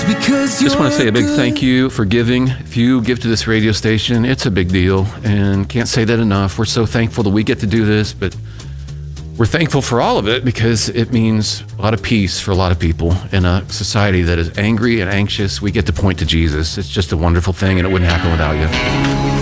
Just want to say a big thank you for giving. If you give to this radio station, it's a big deal, and can't say that enough. We're so thankful that we get to do this, but we're thankful for all of it because it means a lot of peace for a lot of people in a society that is angry and anxious. We get to point to Jesus. It's just a wonderful thing, and it wouldn't happen without you.